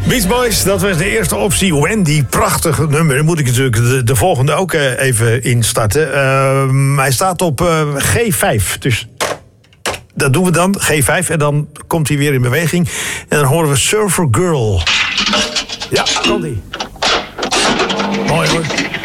Beach Boys, dat was de eerste optie. Wendy, prachtig nummer. Dan moet ik natuurlijk de volgende ook even instarten. Hij staat op G5. Dus dat doen we dan, G5. En dan komt hij weer in beweging. En dan horen we Surfer Girl. Ja, komt-ie. Mooi hoor.